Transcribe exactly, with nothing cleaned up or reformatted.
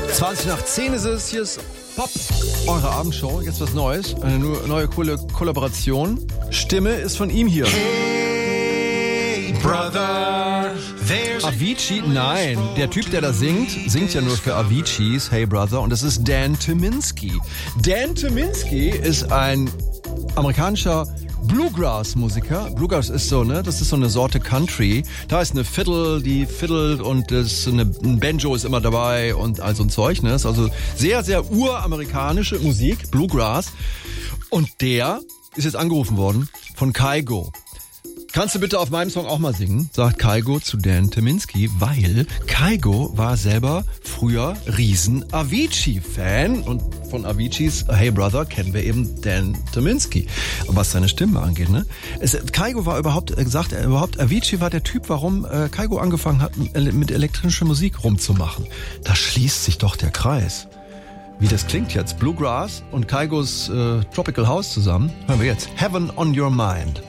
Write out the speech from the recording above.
zwanzig nach zehn ist es, hier ist Pop, eure Abendshow, jetzt was Neues, eine neue coole Kollaboration. Stimme ist von ihm hier. Hey, brother, there's Avicii? Nein, der Typ, der da singt, singt ja nur für Avicii's Hey Brother und das ist Dan Tyminski. Dan Tyminski ist ein amerikanischer Bluegrass-Musiker. Bluegrass ist so, ne? Das ist so eine Sorte Country. Da ist eine Fiddle, die fiddelt und das eine, ein Banjo ist immer dabei und all so ein Zeug, ne? Das ist also sehr, sehr uramerikanische Musik, Bluegrass. Und der ist jetzt angerufen worden von Kygo. Kannst du bitte auf meinem Song auch mal singen? Sagt Kygo zu Dan Tyminski, weil Kygo war selber früher riesen Avicii-Fan und von Avicii's Hey Brother kennen wir eben Dan Tyminski. Was seine Stimme angeht, ne? Es, Kygo war überhaupt, äh, gesagt er überhaupt, Avicii war der Typ, warum äh, Kygo angefangen hat, mit elektrischer Musik rumzumachen. Da schließt sich doch der Kreis. Wie das klingt jetzt, Bluegrass und Kygos äh, Tropical House zusammen, hören wir jetzt. Heaven on Your Mind.